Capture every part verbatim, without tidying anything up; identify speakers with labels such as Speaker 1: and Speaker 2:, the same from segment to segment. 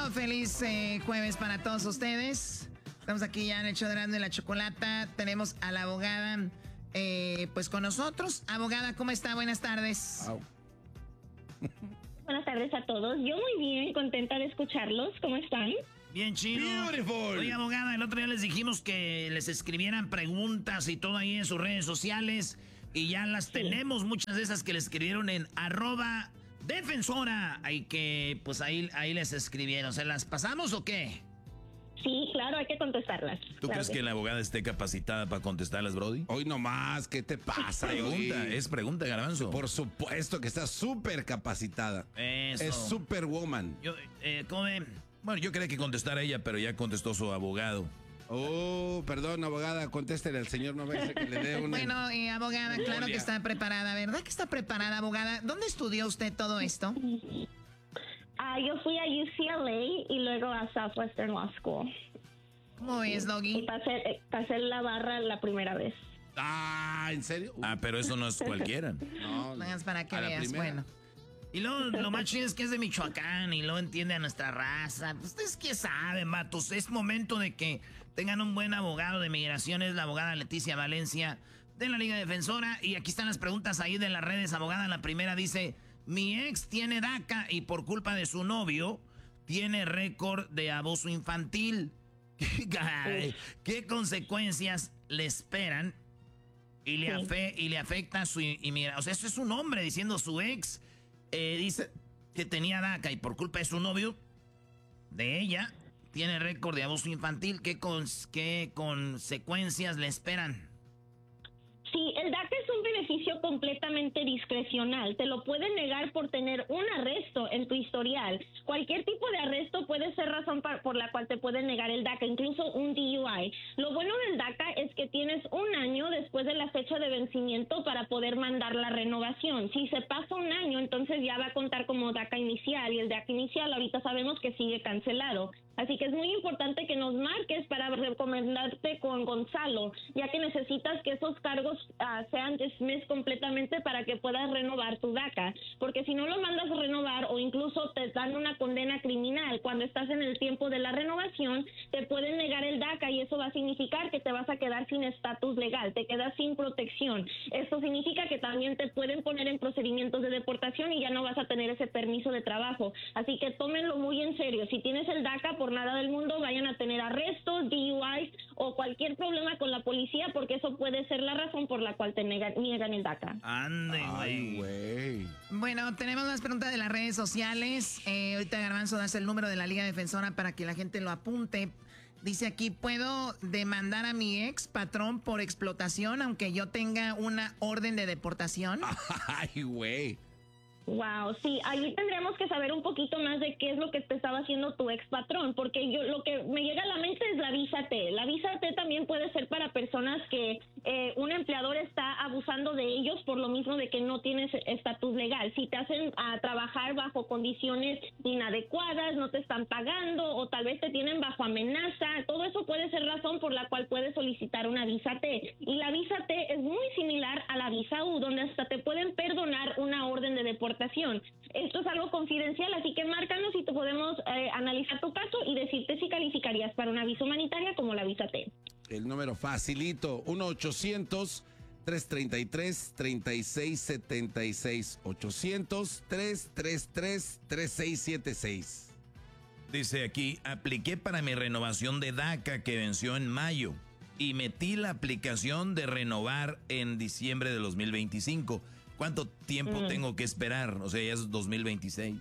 Speaker 1: feliz eh, jueves para todos ustedes. Estamos aquí ya en el show de Erasmo y la Chocolata. Tenemos a la abogada eh, pues con nosotros. Abogada, ¿cómo está? Buenas tardes. Wow.
Speaker 2: Buenas tardes a todos. Yo muy bien, contenta de escucharlos. ¿Cómo están?
Speaker 3: Bien chido.
Speaker 4: Beautiful.
Speaker 3: Oye, abogada, el otro día les dijimos que les escribieran preguntas y todo ahí en sus redes sociales. Y ya las sí. tenemos, muchas de esas que les escribieron en arroba defensora. Y que pues ahí, ahí les escribieron. ¿Se las pasamos o qué?
Speaker 2: Sí, claro, hay que contestarlas.
Speaker 4: ¿Tú
Speaker 2: claro
Speaker 4: crees que, que la abogada esté capacitada para contestarlas, Brody?
Speaker 5: Hoy nomás, ¿qué te pasa?
Speaker 4: Pregunta,
Speaker 5: hoy?
Speaker 4: es pregunta, Garbanzo.
Speaker 5: Por supuesto que está súper capacitada.
Speaker 3: Eso.
Speaker 5: Es superwoman.
Speaker 3: Yo, eh, ¿cómo ven?
Speaker 4: Bueno, yo quería que contestara ella, pero ya contestó su abogado.
Speaker 5: Oh, perdón, abogada, contéstele al señor, no vaya a ser que le dé una...
Speaker 1: Bueno, eh, abogada, claro que está preparada, ¿verdad que está preparada, abogada? ¿Dónde estudió usted todo esto?
Speaker 2: Ah, yo fui a U C L A y luego a Southwestern Law School.
Speaker 1: ¿Cómo es, Doggy?
Speaker 2: Y pasé, pasé la barra la primera vez.
Speaker 5: Ah, ¿en serio?
Speaker 4: Ah, pero eso no es cualquiera.
Speaker 1: No, no es para que veas, bueno.
Speaker 3: Y luego, lo más chido es que es de Michoacán y luego entiende a nuestra raza. Ustedes qué saben, vatos. Es momento de que tengan un buen abogado de migración. Es la abogada Leticia Valencia de la Liga Defensora. Y aquí están las preguntas ahí de las redes, abogada. La primera dice, mi ex tiene DACA y por culpa de su novio tiene récord de abuso infantil. ¿Qué consecuencias le esperan y le, sí. afe y le afecta su inmigración? O sea, eso es un hombre diciendo su ex... Eh, dice que tenía DACA y por culpa de su novio, de ella, tiene récord de abuso infantil. ¿Qué, cons qué consecuencias le esperan?
Speaker 2: Sí, el DACA es un beneficio completamente discrecional. Te lo pueden negar por tener un arresto en tu historial. Cualquier tipo de arresto puede ser razón para, por la cual te pueden negar el DACA, incluso un D U I. Lo bueno del DACA es que tienes un año después de la fecha de vencimiento para poder mandar la renovación. Si se pasa un año, entonces ya va a contar como DACA inicial, y el DACA inicial ahorita sabemos que sigue cancelado. Así que es muy importante que nos marques para recomendarte con Gonzalo, ya que necesitas que esos cargos uh, sean dismissed completamente para que puedas renovar tu DACA. Porque si no lo mandas a renovar o incluso te dan una condena criminal cuando estás en el tiempo de la renovación, te pueden negar el DACA y eso va a significar que te vas a quedar sin estatus legal, te quedas sin protección. Esto significa que también te pueden poner en procedimientos de deportación y ya no vas a tener ese permiso de trabajo. Así que tómenlo muy en serio. Si tienes el DACA, por nada del mundo vayan a tener arrestos, D U Is o cualquier problema con la policía, porque eso puede ser la razón por la cual te niegan, niegan el DACA.
Speaker 3: Ande,
Speaker 5: güey.
Speaker 1: Bueno, tenemos más preguntas de las redes sociales. Eh, ahorita Garbanzo das el número de la Liga Defensora para que la gente lo apunte. Dice aquí, ¿puedo demandar a mi ex patrón por explotación aunque yo tenga una orden de deportación?
Speaker 5: Ay, güey.
Speaker 2: Wow, sí, ahí tendríamos que saber un poquito más de qué es lo que te estaba haciendo tu ex patrón, porque yo lo que me llega a la mente es la visa T. La visa T también puede ser para personas que eh, un empleador está abusando de ellos por lo mismo de que no tienes estatus legal. Si te hacen a trabajar bajo condiciones inadecuadas, no te están pagando o tal vez te tienen bajo amenaza, todo eso puede ser razón por la cual puedes solicitar una visa T. Y la visa T es muy similar a la visa U, donde hasta te pueden perdonar una orden de deportación. Esto es algo confidencial, así que márcanos y te podemos eh, analizar tu caso y decirte si calificarías para una visa humanitaria como la visa T.
Speaker 5: El número facilito, uno ochocientos, tres treinta y tres, treinta y seis setenta y seis. ochocientos, tres treinta y tres, treinta y seis setenta y seis.
Speaker 4: Dice aquí, apliqué para mi renovación de DACA que venció en mayo y metí la aplicación de renovar en diciembre de dos mil veinticinco. ¿Cuánto tiempo mm. tengo que esperar? O sea, ya es dos mil veintiséis.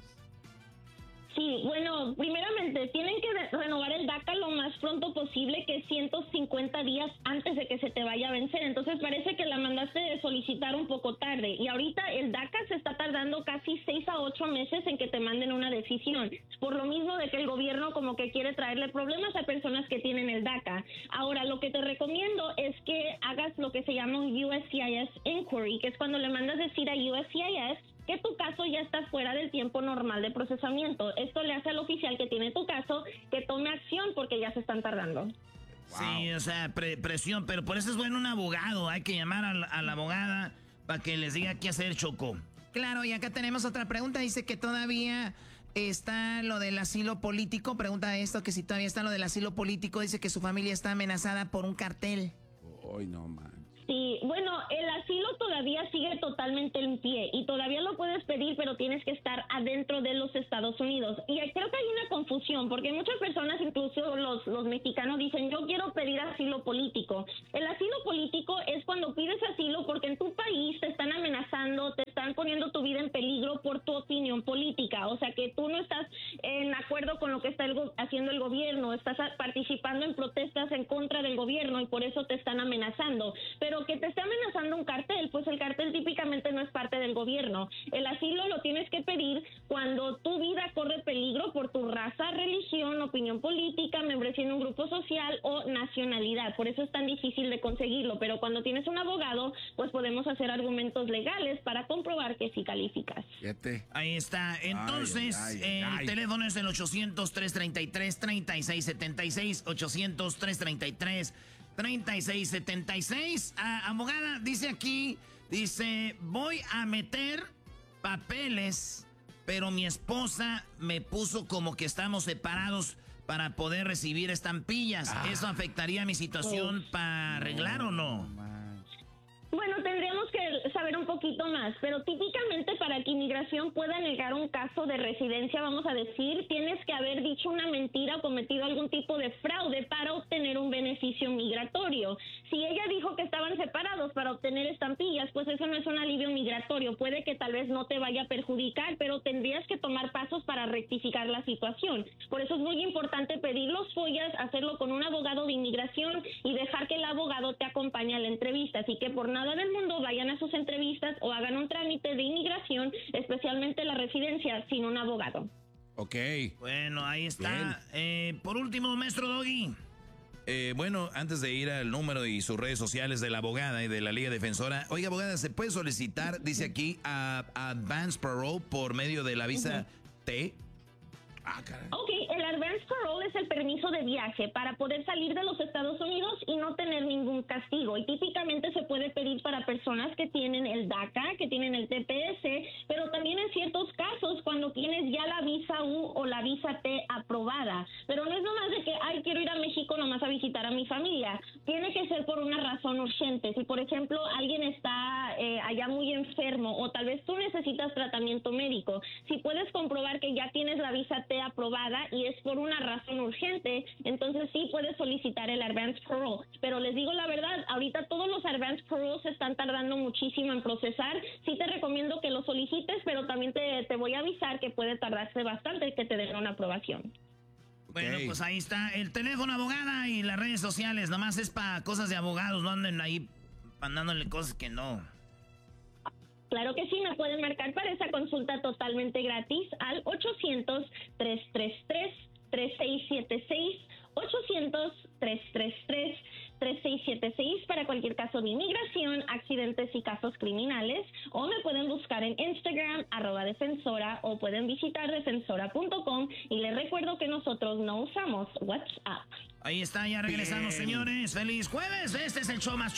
Speaker 2: Sí, bueno, primeramente tienen que de- renovar el DACA lo más pronto posible, que es ciento cincuenta días antes de que se te vaya a vencer. Entonces parece que la mandaste de solicitar un poco tarde. Y ahorita el DACA se está tardando casi seis a ocho meses en que te manden una decisión. Por lo mismo de que el gobierno como que quiere traerle problemas a personas que tienen el DACA. Ahora, lo que te recomiendo es que hagas lo que se llama un U S C I S Inquiry, que es cuando le mandas decir a U S C I S que tu caso ya está fuera del tiempo normal de procesamiento. Esto le hace al oficial que tiene tu caso que tome acción porque ya se están tardando.
Speaker 3: Wow. Sí, o sea, pre presión, pero por eso es bueno un abogado. Hay que llamar a la, a la abogada para que les diga qué hacer, Choco.
Speaker 1: Claro, y acá tenemos otra pregunta. Dice que todavía está lo del asilo político. Pregunta esto, que si todavía está lo del asilo político. Dice que su familia está amenazada por un cartel.
Speaker 5: Hoy no, man.
Speaker 2: Sí, bueno, el asilo todavía sigue totalmente en pie y todavía lo puedes pedir, pero tienes que estar adentro de los Estados Unidos. Y creo que hay una confusión, porque muchas personas, incluso los, los mexicanos, dicen, yo quiero pedir asilo político. El asilo político es cuando pides asilo porque en tu país te están amenazando, te están poniendo tu vida en peligro por tu opinión política. O sea, que tú no estás en acuerdo con lo que está el go- haciendo el gobierno, estás participando en protestas en contra del gobierno y por eso te están amenazando. Pero que te esté amenazando un cartel, pues el cartel típicamente no es parte del gobierno. El asilo lo tienes que pedir cuando tu vida corre peligro por tu raza, religión, opinión política, membresía en un grupo social o nacionalidad. Por eso es tan difícil de conseguirlo. Pero cuando tienes un abogado, pues podemos hacer argumentos legales para comprobar que sí calificas.
Speaker 5: Fíjate.
Speaker 3: Ahí está. Entonces,
Speaker 5: Ay, ay, ay,
Speaker 3: el
Speaker 5: ay.
Speaker 3: teléfono es el ochocientos, trescientos treinta y tres, treinta y seis setenta y seis. ochocientos, trescientos treinta y tres, treinta y seis setenta y seis. Ah, abogada, dice aquí, dice, voy a meter papeles, pero mi esposa me puso como que estamos separados para poder recibir estampillas.
Speaker 5: Ah.
Speaker 3: ¿Eso afectaría mi situación para arreglar o no?
Speaker 2: Bueno, tendríamos que saber un poquito más, pero típicamente para que inmigración pueda negar un caso de residencia, vamos a decir, tienes que haber dicho una mentira o cometido algún tipo de fraude para obtener un beneficio migratorio. Si ella dijo que estaban separados para obtener estampillas, pues eso no es un alivio migratorio. Puede que tal vez no te vaya a perjudicar, pero tendrías que tomar pasos para rectificar la situación. Por eso es muy importante pedir los follas, hacerlo con un abogado de inmigración y dejar que el abogado te acompañe a la entrevista. Así que por nada del mundo vayan a sus entrevistas o hagan un trámite de inmigración, especialmente la residencia, sin un abogado.
Speaker 5: Ok.
Speaker 3: Bueno, ahí está. Eh, por último, maestro Doggy.
Speaker 4: Eh, bueno, antes de ir al número y sus redes sociales de la abogada y de la Liga Defensora, oiga, abogada, ¿se puede solicitar, dice aquí, a, a Advance Parole por medio de la visa
Speaker 2: Uh-huh.
Speaker 4: T?
Speaker 5: Ah, caray.
Speaker 2: Ok, el Advance Parole es el permiso de viaje para poder salir de los Estados Unidos y no tener ningún castigo. Y típicamente se puede pedir para personas que tienen el DACA, que tienen el T P S, pero también en ciertos casos cuando tienes ya la visa U o la visa T aprobada. Pero no es nomás de que, ay, quiero ir a México nomás a visitar a mi familia. Tiene que ser por una razón urgente. Si, por ejemplo, alguien está eh, allá muy enfermo o tal vez tú necesitas tratamiento médico, si puedes comprobar que ya tienes la visa T aprobada y es por una razón urgente, entonces sí puedes solicitar el Advance Parole. Pero les digo la verdad, ahorita todos los Advance Paroles se están tardando muchísimo en procesar. Sí te recomiendo que lo solicites, pero también te, te voy a avisar que puede tardarse bastante que te den una aprobación.
Speaker 3: Bueno,
Speaker 5: Ok.
Speaker 3: pues ahí está el teléfono, abogada, y las redes sociales. Nomás es para cosas de abogados, no anden ahí mandándole cosas que no.
Speaker 2: Claro que sí, me pueden marcar para esa consulta totalmente gratis al ochocientos, trescientos treinta y tres, treinta y seis setenta y seis, ochocientos, trescientos treinta y tres, treinta y seis setenta y seis para cualquier caso de inmigración, accidentes y casos criminales, o me pueden buscar en Instagram, arroba defensora, o pueden visitar defensora punto com, y les recuerdo que nosotros no usamos WhatsApp.
Speaker 3: Ahí está, ya regresamos,
Speaker 5: Bien.
Speaker 3: señores. ¡Feliz jueves! Este es el show más